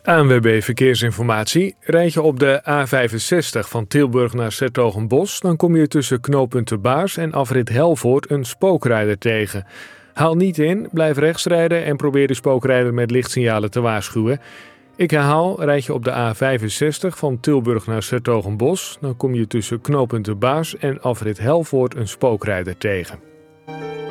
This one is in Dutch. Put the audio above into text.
ANWB Verkeersinformatie. Rijd je op de A65 van Tilburg naar 's-Hertogenbosch... dan kom je tussen knooppunt De Baars en afrit Helvoort een spookrijder tegen. Haal niet in, blijf rechts rijden en probeer de spookrijder met lichtsignalen te waarschuwen. Ik herhaal, rijd je op de A65 van Tilburg naar 's-Hertogenbosch... dan kom je tussen knooppunt De Baars en afrit Helvoort een spookrijder tegen.